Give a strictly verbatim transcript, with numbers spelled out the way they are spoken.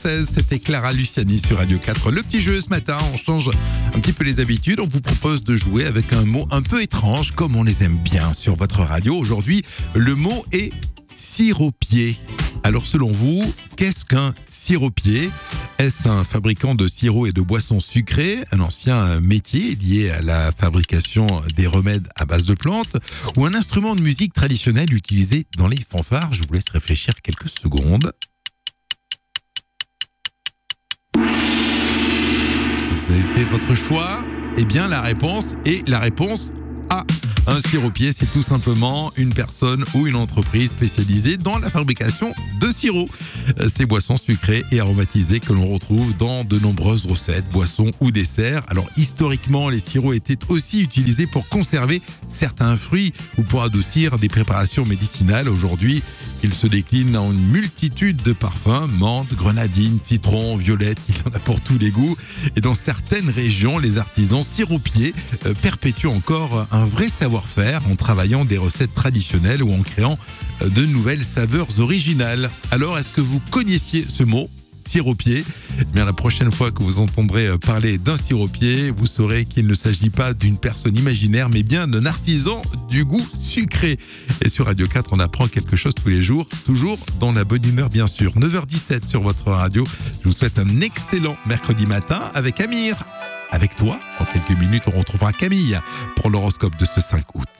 française. C'était Clara Luciani sur Radio quatre. Le petit jeu ce matin, on change un petit peu les habitudes. On vous propose de jouer avec un mot un peu étrange, comme on les aime bien sur votre radio. Aujourd'hui, le mot est siropier. Alors selon vous, qu'est-ce qu'un siropier ? Est-ce un fabricant de sirop et de boissons sucrées, un ancien métier lié à la fabrication des remèdes à base de plantes, ou un instrument de musique traditionnel utilisé dans les fanfares ? Je vous laisse réfléchir quelques secondes. Vous avez fait votre choix ? Eh bien la réponse est la réponse A. Un siropier, c'est tout simplement une personne ou une entreprise spécialisée dans la fabrication de sirop. Ces boissons sucrées et aromatisées que l'on retrouve dans de nombreuses recettes, boissons ou desserts. Alors historiquement, les sirops étaient aussi utilisés pour conserver certains fruits ou pour adoucir des préparations médicinales. Aujourd'hui, ils se déclinent en une multitude de parfums, menthe, grenadine, citron, violette, il y en a pour tous les goûts. Et dans certaines régions, les artisans siropiers euh, perpétuent encore un vrai savoir-faire en travaillant des recettes traditionnelles ou en créant euh, de nouvelles saveurs originales. Alors, est-ce que vous connaissiez ce mot ? Siropier. Eh bien, la prochaine fois que vous entendrez parler d'un siropier, vous saurez qu'il ne s'agit pas d'une personne imaginaire, mais bien d'un artisan du goût sucré. Et sur Radio quatre, on apprend quelque chose tous les jours, toujours dans la bonne humeur, bien sûr. neuf heures dix-sept sur votre radio. Je vous souhaite un excellent mercredi matin avec Amir. Avec toi, dans quelques minutes, on retrouvera Camille pour l'horoscope de ce cinq août.